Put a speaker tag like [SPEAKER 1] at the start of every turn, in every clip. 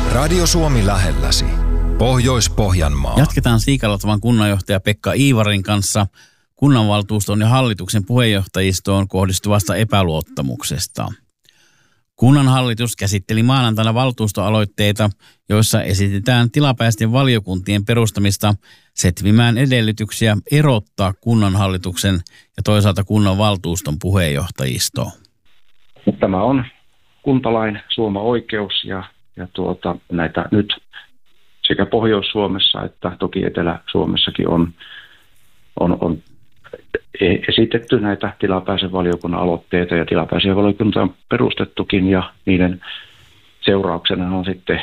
[SPEAKER 1] Radio Suomi lähelläsi. Pohjois-Pohjanmaa.
[SPEAKER 2] Jatketaan Siikalatvan kunnanjohtaja Pekka Iivarin kanssa kunnanvaltuuston ja hallituksen puheenjohtajistoon kohdistuvasta epäluottamuksesta. Kunnanhallitus käsitteli maanantaina valtuustoaloitteita, joissa esitetään tilapäisten valiokuntien perustamista setvimään edellytyksiä erottaa kunnanhallituksen ja toisaalta kunnanvaltuuston puheenjohtajisto.
[SPEAKER 3] Tämä on kuntalain suoma oikeus ja näitä nyt sekä Pohjois-Suomessa että toki Etelä-Suomessakin on esitetty näitä tilapäisen valiokunnan aloitteita ja tilapäisiä valiokuntia on perustettukin ja niiden seurauksena on sitten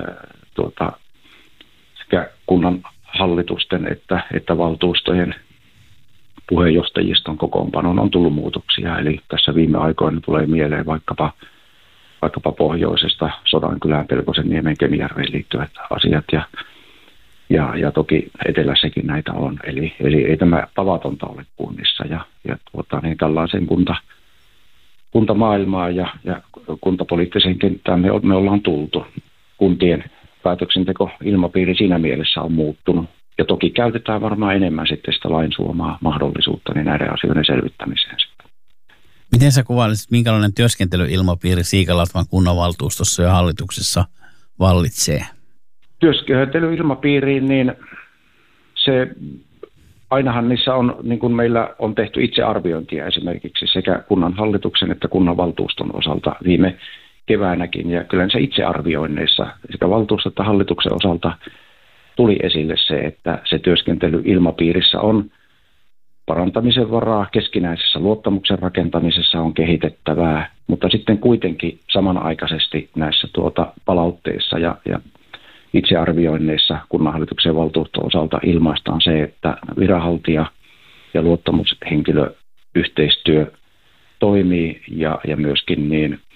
[SPEAKER 3] sekä kunnan hallitusten että valtuustojen puheenjohtajiston kokoonpanoon on tullut muutoksia. Eli tässä viime aikoina tulee mieleen vaikkapa pohjoisesta Sodankylään, Pelkosenniemen, Kemijärveen liittyvät asiat ja toki etelässäkin näitä on. Eli ei tämä tavatonta ole kunnissa ja niin tällaisen kuntamaailmaan ja kuntapoliittiseen kenttään me ollaan tultu. Kuntien päätöksenteko-ilmapiiri siinä mielessä on muuttunut. Ja toki käytetään varmaan enemmän sitten sitä lain suomaa mahdollisuutta niin näiden asioiden selvittämiseen.
[SPEAKER 2] Miten sä kuvailisit, minkälainen työskentelyilmapiiri Siikalatvan kunnanvaltuustossa ja hallituksessa vallitsee?
[SPEAKER 3] Työskentelyilmapiiriin, niin se ainahan niissä on, niin kuin meillä on tehty itsearviointia esimerkiksi sekä kunnanhallituksen että kunnanvaltuuston osalta viime keväänäkin. Ja kyllä se itsearvioinneissa sekä valtuuston että hallituksen osalta tuli esille se, että se työskentelyilmapiirissä on parantamisen varaa, keskinäisessä luottamuksen rakentamisessa on kehitettävää, mutta sitten kuitenkin samanaikaisesti näissä palautteissa ja itsearvioinneissa kunnanhallituksen ja valtuuston osalta ilmaistaan se, että viranhaltija- ja luottamushenkilöyhteistyö toimii ja myöskin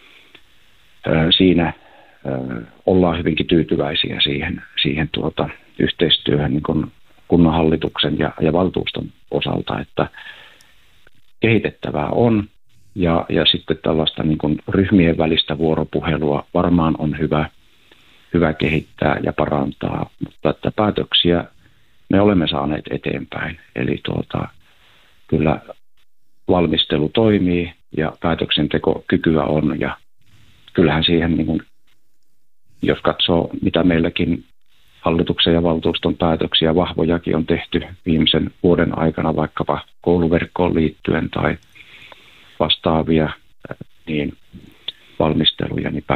[SPEAKER 3] siinä ollaan hyvinkin tyytyväisiä siihen yhteistyöhön niin kuin kunnanhallituksen ja valtuuston osalta, että kehitettävää on ja sitten tällaista niin kuin ryhmien välistä vuoropuhelua varmaan on hyvä kehittää ja parantaa, mutta että päätöksiä me olemme saaneet eteenpäin. Eli kyllä valmistelu toimii ja päätöksentekokykyä on ja kyllähän siihen, niin kuin, jos katsoo mitä meilläkin hallituksen ja valtuuston päätöksiä vahvojakin on tehty viimeisen vuoden aikana vaikkapa kouluverkkoon liittyen tai vastaavia niin valmisteluja, niin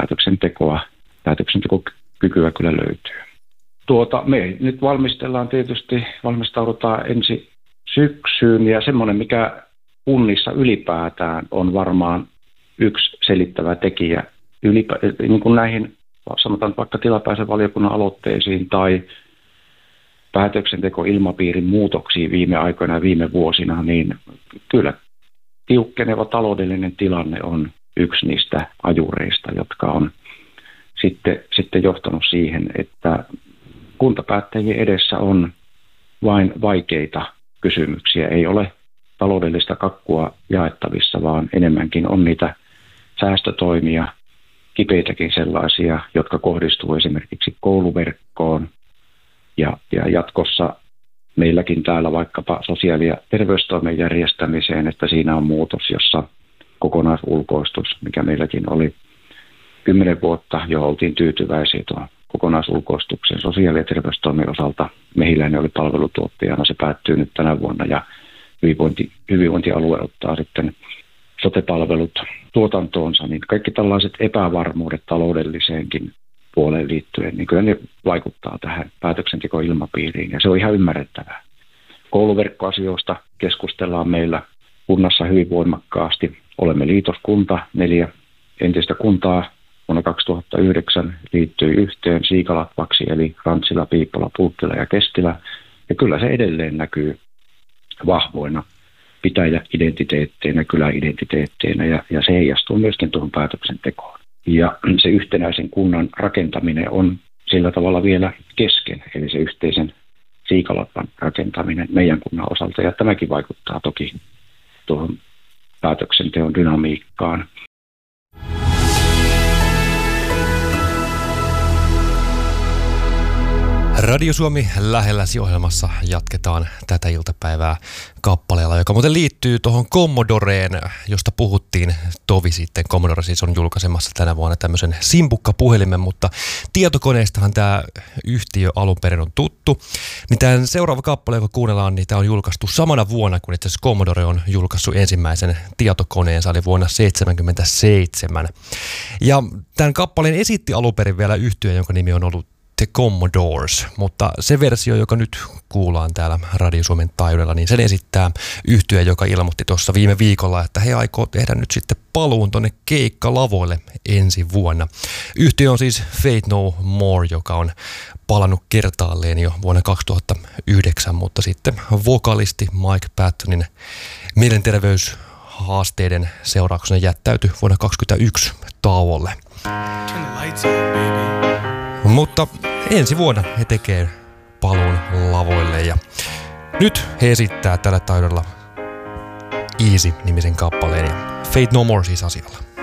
[SPEAKER 3] päätöksentekokykyä kyllä löytyy. Me nyt valmistaudutaan ensi syksyyn ja semmoinen, mikä kunnissa ylipäätään on varmaan yksi selittävä tekijä niin kuin näihin sanotaan vaikka tilapäisen valiokunnan aloitteisiin tai päätöksentekoilmapiirin muutoksiin viime aikoina ja viime vuosina, niin kyllä tiukkeneva taloudellinen tilanne on yksi niistä ajureista, jotka on sitten johtanut siihen, että kuntapäättäjien edessä on vain vaikeita kysymyksiä. Ei ole taloudellista kakkua jaettavissa, vaan enemmänkin on niitä säästötoimia, kipeitäkin sellaisia, jotka kohdistuu esimerkiksi kouluverkkoon ja jatkossa meilläkin täällä vaikkapa sosiaali- ja terveystoimen järjestämiseen, että siinä on muutos, jossa kokonaisulkoistus, mikä meilläkin oli 10 vuotta jo oltiin tyytyväisiä tuon kokonaisulkoistuksen sosiaali- ja terveystoimen osalta. Mehiläinen oli palvelutuottajana, se päättyy nyt tänä vuonna ja hyvinvointialue ottaa sitten sote-palvelut tuotantoonsa, niin kaikki tällaiset epävarmuudet taloudelliseenkin puoleen liittyen, niin kyllä ne vaikuttaa tähän päätöksentekoilmapiiriin ja se on ihan ymmärrettävää. Kouluverkkoasioista keskustellaan meillä kunnassa hyvin voimakkaasti. Olemme liitoskunta, 4 entistä kuntaa vuonna 2009 liittyi yhteen Siikalatvaksi, eli Rantsila, Piippola, Pulkkila ja Kestilä. Ja kyllä se edelleen näkyy vahvoina pitäjäidentiteetteinä, kyläidentiteetteinä ja se heijastuu myöskin tuohon päätöksentekoon. Ja se yhtenäisen kunnan rakentaminen on sillä tavalla vielä kesken, eli se yhteisen Siikalatvan rakentaminen meidän kunnan osalta. Ja tämäkin vaikuttaa toki tuohon päätöksenteon dynamiikkaan.
[SPEAKER 4] Radio Suomi lähelläsi -ohjelmassa jatketaan tätä iltapäivää kappaleella, joka muuten liittyy tuohon Commodoreen, josta puhuttiin tovi sitten. Commodore siis on julkaisemassa tänä vuonna tämmöisen simpukkapuhelimen, mutta tietokoneistahan tämä yhtiö alun perin on tuttu. Niin tämän seuraava kappale, joka kuunnellaan, niin tämä on julkaistu samana vuonna, kun itse asiassa Commodore on julkaissut ensimmäisen tietokoneensa, eli vuonna 1977. Ja tämän kappaleen esitti alun perin vielä yhtiö, jonka nimi on ollut The Commodores, mutta se versio, joka nyt kuullaan täällä Radio Suomen taajuudella, niin sen esittää yhtye, joka ilmoitti tuossa viime viikolla, että he aikoo tehdä nyt sitten paluun tonne keikkalavoille ensi vuonna. Yhtye on siis Faith No More, joka on palannut kertaalleen jo vuonna 2009, mutta sitten vokalisti Mike Pattonin mielenterveyshaasteiden seurauksena jättäytyi vuonna 2021 tauolle. Mutta ensi vuonna he tekee paluun lavoille ja nyt he esittää tällä taidolla Easy-nimisen kappaleen ja Faith No More siis asialla.